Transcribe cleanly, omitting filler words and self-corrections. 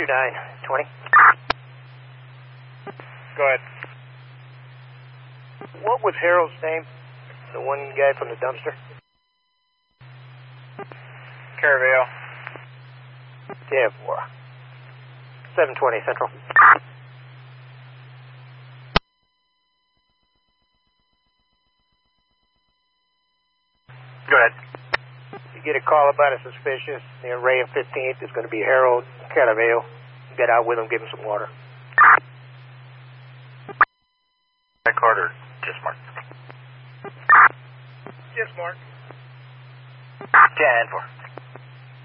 2920. Go ahead. What was Harold's name? The one guy from the dumpster? Caravale. Yeah, 720 Central. Go ahead. You get a call about a suspicious near Ray and 15th. It's going to be Harold Caravale. Get out with him, give him some water. Carter, just Mark. Yes, Mark. 10-4.